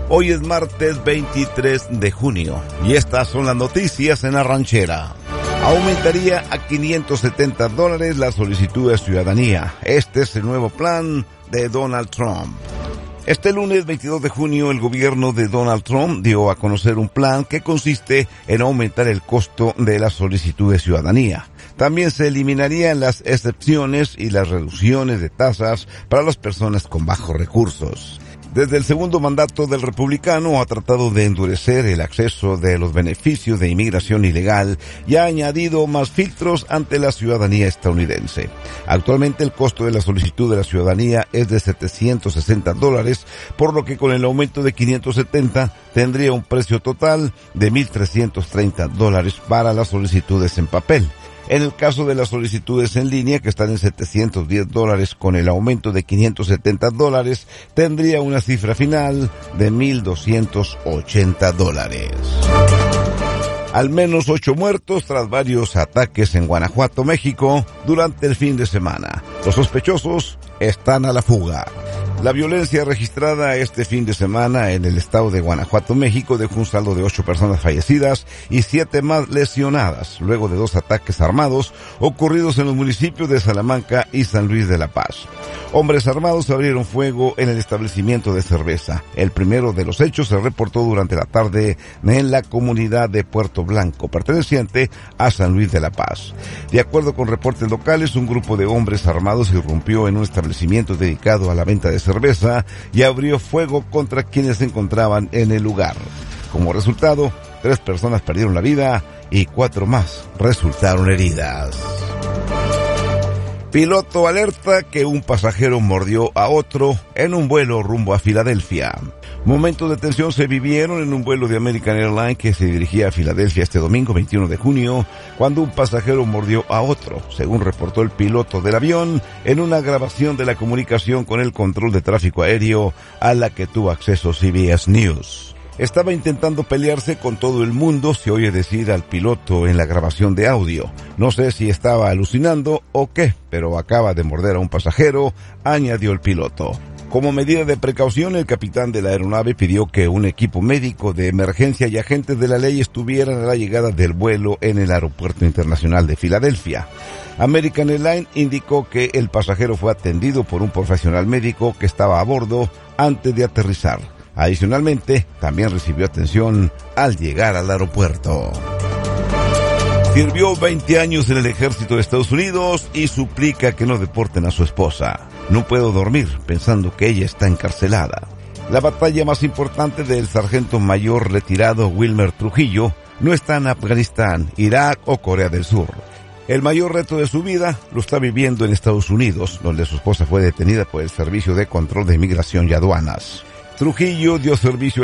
Hoy es martes 23 de junio y estas son las noticias en La Ranchera. Aumentaría a $570 la solicitud de ciudadanía. Este es el nuevo plan de Donald Trump. Este lunes 22 de junio el gobierno de Donald Trump dio a conocer un plan que consiste en aumentar el costo de la solicitud de ciudadanía. También se eliminarían las excepciones y las reducciones de tasas para las personas con bajos recursos. Desde el segundo mandato del republicano ha tratado de endurecer el acceso de los beneficios de inmigración ilegal y ha añadido más filtros ante la ciudadanía estadounidense. Actualmente el costo de la solicitud de la ciudadanía es de $760, por lo que con el aumento de 570 tendría un precio total de $1,330 para las solicitudes en papel. En el caso de las solicitudes en línea, que están en $710, con el aumento de $570, tendría una cifra final de $1,280. Al menos 8 muertos tras varios ataques en Guanajuato, México, durante el fin de semana. Los sospechosos están a la fuga. La violencia registrada este fin de semana en el estado de Guanajuato, México, dejó un saldo de 8 personas fallecidas y 7 más lesionadas, luego de 2 ataques armados ocurridos en los municipios de Salamanca y San Luis de la Paz. Hombres armados abrieron fuego en el establecimiento de cerveza. El primero de los hechos se reportó durante la tarde en la comunidad de Puerto Blanco, perteneciente a San Luis de la Paz. De acuerdo con reportes locales, un grupo de hombres armados irrumpió en un establecimiento dedicado a la venta de cerveza y abrió fuego contra quienes se encontraban en el lugar. Como resultado, 3 personas perdieron la vida y 4 más resultaron heridas. Piloto alerta que un pasajero mordió a otro en un vuelo rumbo a Filadelfia. Momentos de tensión se vivieron en un vuelo de American Airlines que se dirigía a Filadelfia este domingo 21 de junio, cuando un pasajero mordió a otro, según reportó el piloto del avión en una grabación de la comunicación con el control de tráfico aéreo a la que tuvo acceso CBS News. Estaba intentando pelearse con todo el mundo, se oye decir al piloto en la grabación de audio. No sé si estaba alucinando o qué, pero acaba de morder a un pasajero, añadió el piloto. Como medida de precaución, el capitán de la aeronave pidió que un equipo médico de emergencia y agentes de la ley estuvieran a la llegada del vuelo en el Aeropuerto Internacional de Filadelfia. American Airlines indicó que el pasajero fue atendido por un profesional médico que estaba a bordo antes de aterrizar. Adicionalmente, también recibió atención al llegar al aeropuerto. Sirvió 20 años en el ejército de Estados Unidos y suplica que no deporten a su esposa. No puedo dormir pensando que ella está encarcelada. La batalla más importante del sargento mayor retirado Wilmer Trujillo no está en Afganistán, Irak o Corea del Sur. El mayor reto de su vida lo está viviendo en Estados Unidos, donde su esposa fue detenida por el Servicio de Control de Inmigración y Aduanas. Trujillo dio servicio